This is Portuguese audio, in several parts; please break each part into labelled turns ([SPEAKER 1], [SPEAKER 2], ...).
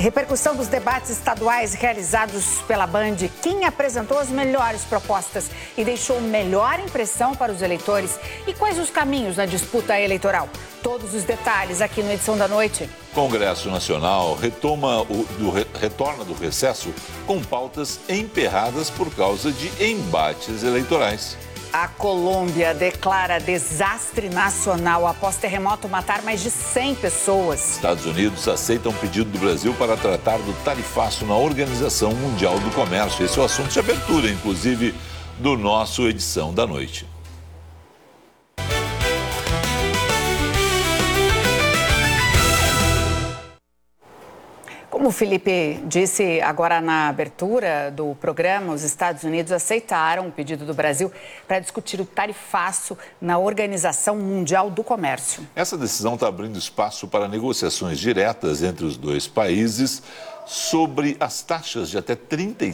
[SPEAKER 1] Repercussão dos debates estaduais realizados pela Band. Quem apresentou as melhores propostas e deixou melhor impressão para os eleitores? E quais os caminhos na disputa eleitoral? Todos os detalhes aqui no Edição da Noite.
[SPEAKER 2] Congresso Nacional retorna do recesso com pautas emperradas por causa de embates eleitorais.
[SPEAKER 1] A Colômbia declara desastre nacional após terremoto matar mais de 100 pessoas.
[SPEAKER 2] Estados Unidos aceitam um pedido do Brasil para tratar do tarifaço na Organização Mundial do Comércio. Esse é o assunto de abertura, inclusive, do nosso Edição da Noite.
[SPEAKER 1] Como o Felipe disse agora na abertura do programa, os Estados Unidos aceitaram o pedido do Brasil para discutir o tarifaço na Organização Mundial do Comércio.
[SPEAKER 2] Essa decisão está abrindo espaço para negociações diretas entre os dois países sobre as taxas de até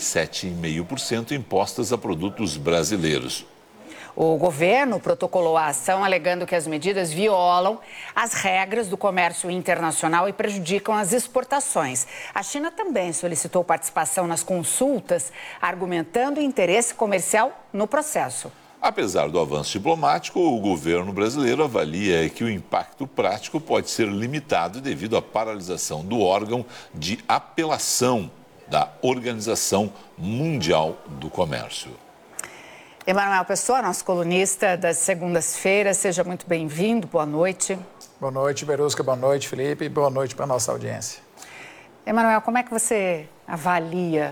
[SPEAKER 2] 37,5% impostas a produtos brasileiros.
[SPEAKER 1] O governo protocolou a ação alegando que as medidas violam as regras do comércio internacional e prejudicam as exportações. A China também solicitou participação nas consultas, argumentando interesse comercial no processo.
[SPEAKER 2] Apesar do avanço diplomático, o governo brasileiro avalia que o impacto prático pode ser limitado devido à paralisação do órgão de apelação da Organização Mundial do Comércio.
[SPEAKER 1] Emanuel Pessoa, nosso colunista das segundas-feiras, seja muito bem-vindo, boa noite.
[SPEAKER 3] Boa noite, Verusca, boa noite, Felipe, e boa noite para a nossa audiência.
[SPEAKER 1] Emanuel, como é que você avalia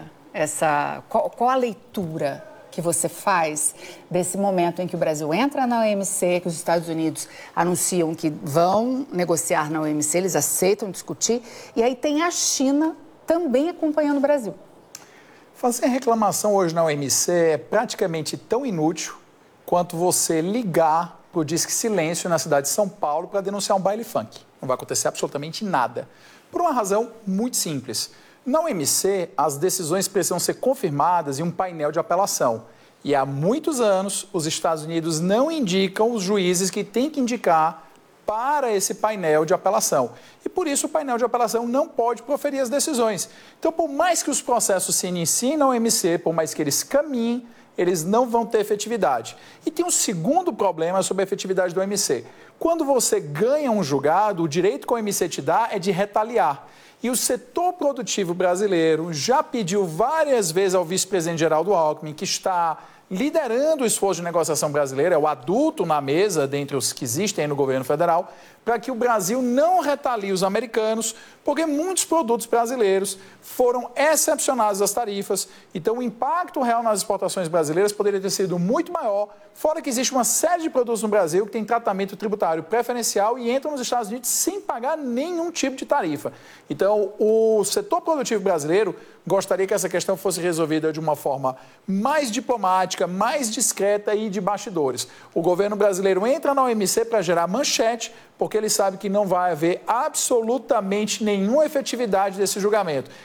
[SPEAKER 1] qual a leitura que você faz desse momento em que o Brasil entra na OMC, que os Estados Unidos anunciam que vão negociar na OMC, eles aceitam discutir, e aí tem a China também acompanhando o Brasil?
[SPEAKER 3] Fazer reclamação hoje na OMC é praticamente tão inútil quanto você ligar para o Disque Silêncio na cidade de São Paulo para denunciar um baile funk. Não vai acontecer absolutamente nada. Por uma razão muito simples. Na OMC, as decisões precisam ser confirmadas em um painel de apelação. E há muitos anos, os Estados Unidos não indicam os juízes que têm que indicar para esse painel de apelação. E por isso o painel de apelação não pode proferir as decisões. Então, por mais que os processos se iniciem na OMC, por mais que eles caminhem, eles não vão ter efetividade. E tem um segundo problema sobre a efetividade do OMC. Quando você ganha um julgado, o direito que a OMC te dá é de retaliar. E o setor produtivo brasileiro já pediu várias vezes ao vice-presidente Geraldo Alckmin, que está liderando o esforço de negociação brasileiro, é o adulto na mesa, dentre os que existem aí no governo federal, para que o Brasil não retalie os americanos, porque muitos produtos brasileiros foram excepcionados das tarifas. Então, o impacto real nas exportações brasileiras poderia ter sido muito maior, fora que existe uma série de produtos no Brasil que tem tratamento tributário preferencial e entram nos Estados Unidos sem pagar nenhum tipo de tarifa. Então, o setor produtivo brasileiro gostaria que essa questão fosse resolvida de uma forma mais diplomática, mais discreta e de bastidores. O governo brasileiro entra na OMC para gerar manchete, porque ele sabe que não vai haver absolutamente nenhuma efetividade desse julgamento.